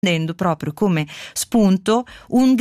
prendendo proprio come spunto un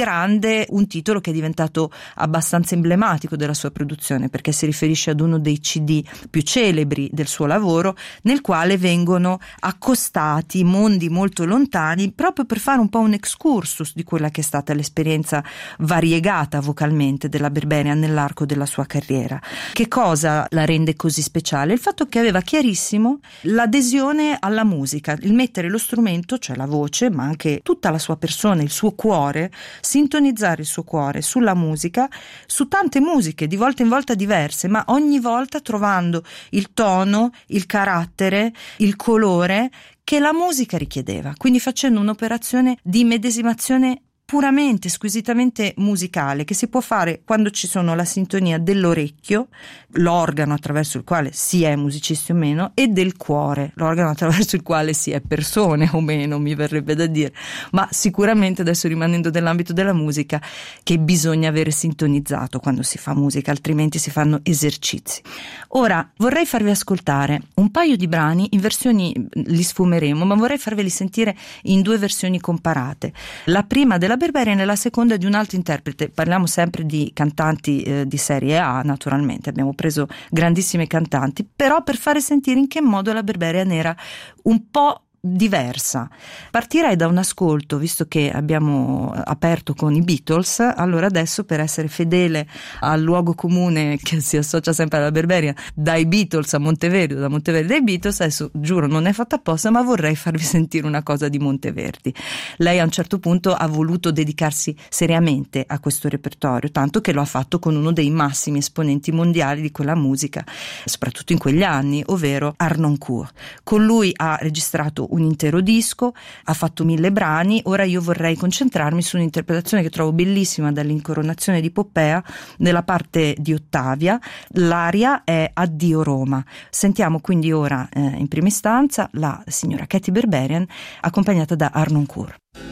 titolo che è diventato abbastanza emblematico della sua produzione, perché si riferisce ad uno dei CD più celebri del suo lavoro, nel quale vengono accostati mondi molto lontani, proprio per fare un po' un excursus di quella che è stata l'esperienza variegata vocalmente della Berberian nell'arco della sua carriera. Che cosa la rende così speciale? Il fatto che aveva chiarissimo l'adesione alla musica, il mettere lo strumento, cioè la voce, ma anche tutta la sua persona, il suo cuore, sintonizzare il suo cuore sulla musica, su tante musiche di volta in volta diverse, ma ogni volta trovando il tono, il carattere, il colore che la musica richiedeva, quindi facendo un'operazione di medesimazione puramente, squisitamente musicale, che si può fare quando ci sono la sintonia dell'orecchio, l'organo attraverso il quale si è musicisti o meno, e del cuore, l'organo attraverso il quale si è persone o meno, mi verrebbe da dire, ma sicuramente, adesso rimanendo nell'ambito della musica, che bisogna avere sintonizzato quando si fa musica, altrimenti si fanno esercizi. Ora vorrei farvi ascoltare un paio di brani in versioni, li sfumeremo, ma vorrei farveli sentire in due versioni comparate. La prima della Berberian e la seconda di un altro interprete. Parliamo sempre di cantanti di serie A, naturalmente, abbiamo preso grandissime cantanti, però per fare sentire in che modo la Berberian era un po' diversa. Partirei da un ascolto, visto che abbiamo aperto con i Beatles, allora adesso, per essere fedele al luogo comune che si associa sempre alla Berberian, dai Beatles a Monteverdi, da Monteverdi ai Beatles, adesso giuro non è fatta apposta, ma vorrei farvi sentire una cosa di Monteverdi. Lei a un certo punto ha voluto dedicarsi seriamente a questo repertorio, tanto che lo ha fatto con uno dei massimi esponenti mondiali di quella musica, soprattutto in quegli anni, ovvero Harnoncourt. Con lui ha registrato un intero disco, ha fatto 1000 brani. Ora io vorrei concentrarmi su un'interpretazione che trovo bellissima dall'Incoronazione di Poppea, nella parte di Ottavia. L'aria è Addio Roma. Sentiamo quindi ora in prima istanza la signora Katy Berberian accompagnata da Harnoncourt.